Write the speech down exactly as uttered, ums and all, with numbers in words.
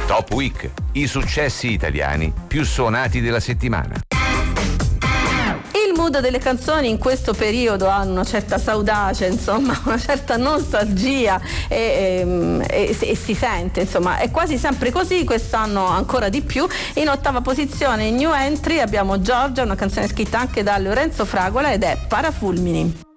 Top Week, i successi italiani più suonati della settimana. Il mood delle canzoni in questo periodo hanno una certa saudacia, insomma, una certa nostalgia e, e, e, e si sente, insomma, è quasi sempre così, quest'anno ancora di più. In ottava posizione, in new entry, abbiamo Giorgia, una canzone scritta anche da Lorenzo Fragola ed è Parafulmini.